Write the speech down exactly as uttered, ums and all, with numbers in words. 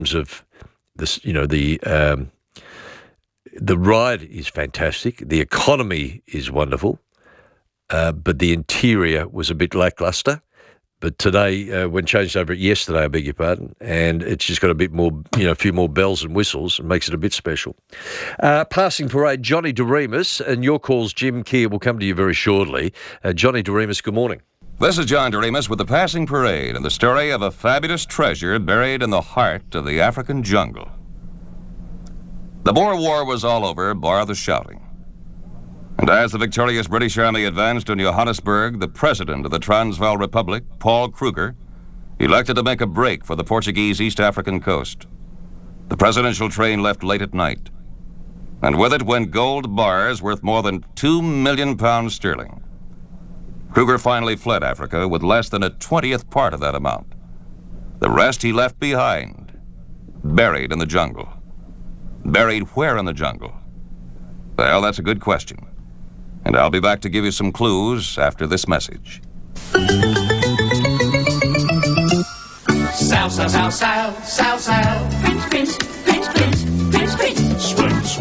of this, you know, the um, the ride is fantastic. The economy is wonderful, uh, but the interior was a bit lackluster. But today, uh, when changed over it yesterday, I beg your pardon, and it's just got a bit more, you know, a few more bells and whistles and makes it a bit special. Uh, passing parade, Johnny DeRemus, and your calls, Jim Keir, will come to you very shortly. Uh, Johnny DeRemus, good morning. This is John DeRemus with the Passing Parade and the story of a fabulous treasure buried in the heart of the African jungle. The Boer War was all over, bar the shouting. And as the victorious British Army advanced on Johannesburg, the president of the Transvaal Republic, Paul Kruger, elected to make a break for the Portuguese East African coast. The presidential train left late at night, and with it went gold bars worth more than two million pounds sterling. Kruger finally fled Africa with less than a twentieth part of that amount. The rest he left behind, buried in the jungle. Buried where in the jungle? Well, that's a good question. And I'll be back to give you some clues after this message. Sow, sow, sow, sow, sow, sow. Prince, prince, prince, prince, prince, prince. Swim, swim.